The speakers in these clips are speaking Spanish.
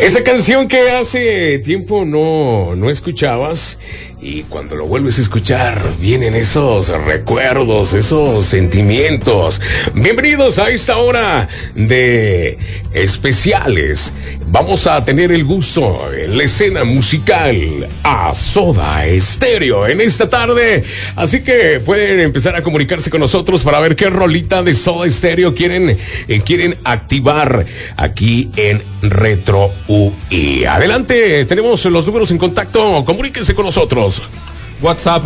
Esa canción que hace tiempo no escuchabas y cuando lo vuelves a escuchar vienen esos recuerdos, esos sentimientos. Bienvenidos a esta hora de especiales. Vamos a tener el gusto en la escena musical a Soda Stereo en esta tarde, así que pueden empezar a comunicarse con nosotros para ver qué rolita de Soda Stereo quieren activar aquí en Retro UI. Adelante, tenemos los números en contacto, comuníquense con nosotros. WhatsApp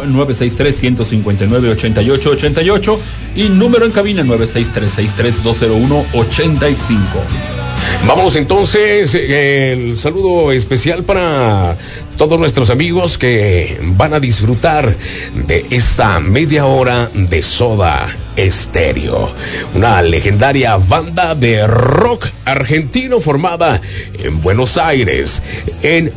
963-159-8888 y número en cabina 963-63201-85. Vámonos entonces, el saludo especial para todos nuestros amigos que van a disfrutar de esta media hora de Soda Stereo, una legendaria banda de rock argentino formada en Buenos Aires en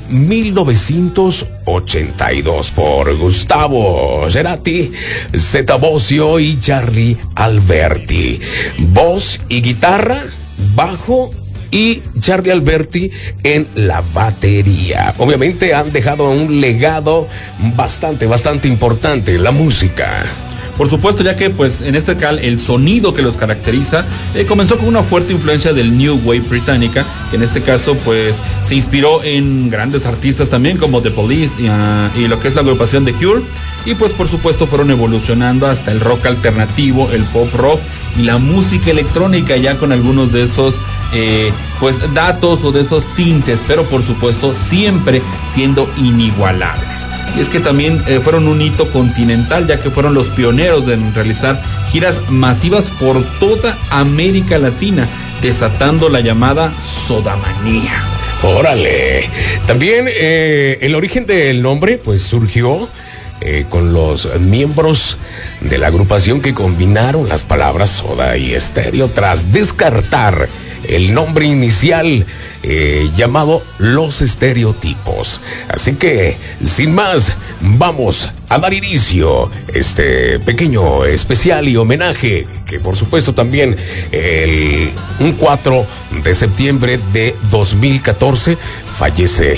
1982 por Gustavo Cerati, Zeta Bosio y Charlie Alberti. Voz y guitarra, bajo y Charlie Alberti en la batería. Obviamente han dejado un legado bastante importante en la música. Por supuesto, ya que pues en este caso el sonido que los caracteriza comenzó con una fuerte influencia del New Wave británica, que en este caso pues se inspiró en grandes artistas también como The Police y lo que es la agrupación The Cure, y pues por supuesto fueron evolucionando hasta el rock alternativo, el pop rock y la música electrónica, ya con algunos de esos pues datos o de esos tintes, pero por supuesto siempre siendo inigualables. Y es que también fueron un hito continental, ya que fueron los pioneros en realizar giras masivas por toda América Latina, desatando la llamada sodamanía. ¡Órale! También el origen del nombre pues surgió con los miembros de la agrupación que combinaron las palabras soda y estéreo tras descartar el nombre inicial llamado Los Estereotipos. Así que, sin más, vamos a dar inicio este pequeño especial y homenaje que por supuesto también un 4 de septiembre de 2014 fallece